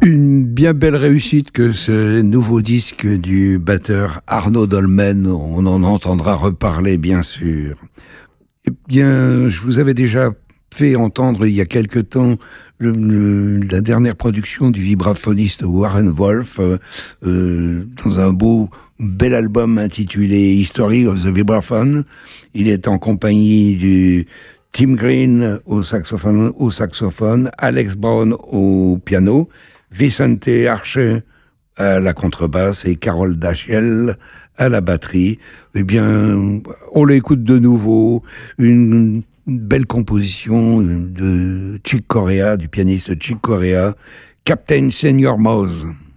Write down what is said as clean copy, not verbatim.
Une bien belle réussite que ce nouveau disque du batteur Arnaud Dolmen. On en entendra reparler, bien sûr. Eh bien, je vous avais déjà fait entendre il y a quelque temps la dernière production du vibraphoniste Warren Wolf dans un bel album intitulé History of the Vibraphone. Il est en compagnie du Tim Green au saxophone, Alex Brown au piano, Vicente Arche à la contrebasse et Carole Dachiel à la batterie. Eh bien, on l'écoute de nouveau, une belle composition de Chick Corea, du pianiste Chick Corea, Captain Senior Mouse.